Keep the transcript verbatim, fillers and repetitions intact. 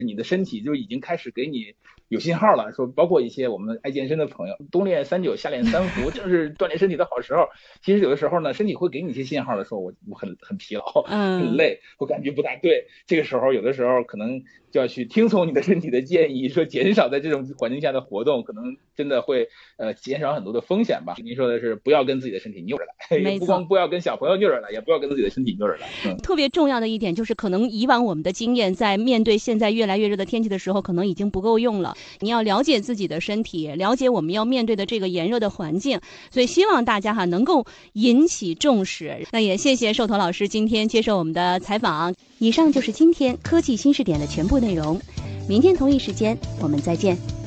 你的身体就已经开始给你有信号了，说包括一些我们爱健身的朋友，冬练三九，夏练三伏，正是锻炼身体的好时候。其实有的时候呢，身体会给你一些信号的时候，我我很很疲劳，很累，我感觉不大对。这个时候有的时候可能就要去听从你的身体的建议，说减少在这种环境下的活动，可能真的会呃减少很多的风险吧。您说的是不要跟自己的身体拗着来，也不光不要跟小朋友拗着来，也不要跟自己的身体拗着来。嗯， 特别重要的一点就是，可能以往我们的经验在面对现在越来越热的天气的时候，可能已经不够用了。你要了解自己的身体，了解我们要面对的这个炎热的环境，所以希望大家哈能够引起重视。那也谢谢寿头老师今天接受我们的采访。以上就是今天科技新视点的全部内容，明天同一时间我们再见。